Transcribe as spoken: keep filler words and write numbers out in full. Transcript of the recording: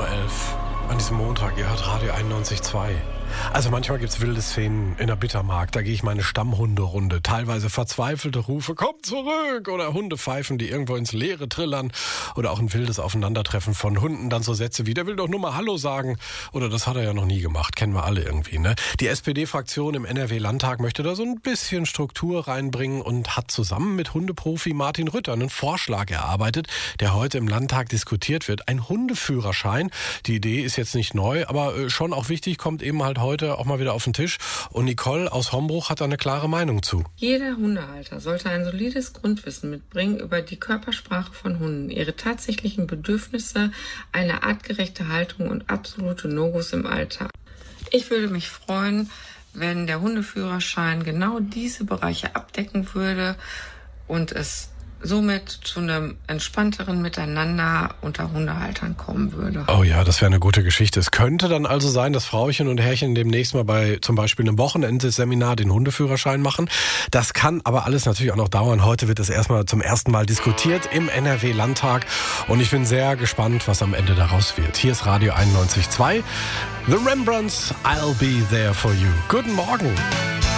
Uhr elf an diesem Montag. Ihr hört Radio einundneunzig Komma zwei. Also manchmal gibt's wilde Szenen in der Bittermark. Da gehe ich meine Stammhunderunde. Teilweise verzweifelte Rufe, komm zurück! Oder Hundepfeifen, die irgendwo ins Leere trillern. Oder auch ein wildes Aufeinandertreffen von Hunden. Dann so Sätze wie, der will doch nur mal Hallo sagen. Oder das hat er ja noch nie gemacht. Kennen wir alle irgendwie, ne? Die S P D-Fraktion im N R W-Landtag möchte da so ein bisschen Struktur reinbringen und hat zusammen mit Hundeprofi Martin Rütter einen Vorschlag erarbeitet, der heute im Landtag diskutiert wird. Ein Hundeführerschein. Die Idee ist jetzt nicht neu, aber schon auch wichtig, kommt eben halt heute auch mal wieder auf den Tisch. Und Nicole aus Hombruch hat da eine klare Meinung zu. Jeder Hundehalter sollte ein solides Grundwissen mitbringen über die Körpersprache von Hunden, ihre tatsächlichen Bedürfnisse, eine artgerechte Haltung und absolute No-Gos im Alltag. Ich würde mich freuen, wenn der Hundeführerschein genau diese Bereiche abdecken würde und es somit zu einem entspannteren Miteinander unter Hundehaltern kommen würde. Oh ja, das wäre eine gute Geschichte. Es könnte dann also sein, dass Frauchen und Herrchen demnächst mal bei zum Beispiel einem Wochenendseminar den Hundeführerschein machen. Das kann aber alles natürlich auch noch dauern. Heute wird es erstmal zum ersten Mal diskutiert im N R W-Landtag und ich bin sehr gespannt, was am Ende daraus wird. Hier ist Radio einundneunzig Komma zwei. The Rembrandts, I'll be there for you. Guten Morgen.